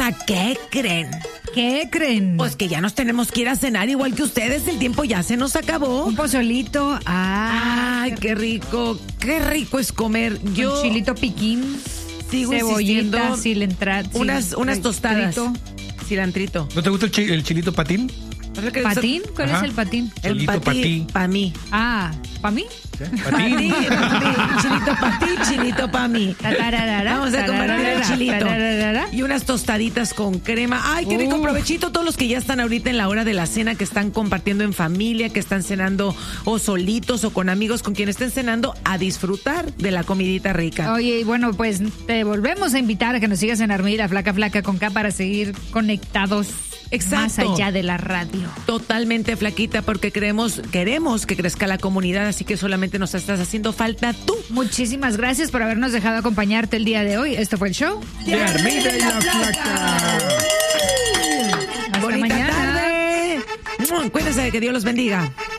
cosa, ¿qué creen? ¿Qué creen? Pues que ya nos tenemos que ir a cenar igual que ustedes, el tiempo ya se nos acabó. Un pozolito. Ay, qué rico es comer. Yo Un chilito piquín, sigo cebollita, insistiendo. Unas tostadas. Cilantrito. ¿No te gusta el chilito patín? ¿Patín? ¿Cuál Ajá. es el patín? El Chilito patí, pa' mí. Ah, ¿para mí? ¿Sí? Patí, chilito pa' ti, chilito pa' mí. Vamos a compartir el chilito. Y unas tostaditas con crema. Ay, qué rico provechito. Todos los que ya están ahorita en la hora de la cena, que están compartiendo en familia, que están cenando o solitos o con amigos, con quien estén cenando, a disfrutar de la comidita rica. Oye, y bueno, pues te volvemos a invitar a que nos sigas en Armida Flaca Flaca con K para seguir conectados. Exacto. Más allá de la radio. Totalmente, Flaquita, porque queremos que crezca la comunidad, así que solamente nos estás haciendo falta tú. Muchísimas gracias por habernos dejado acompañarte el día de hoy. Esto fue el show de Armida y la Flaca. Hasta Bonita mañana. tarde. Cuídense, que Dios los bendiga.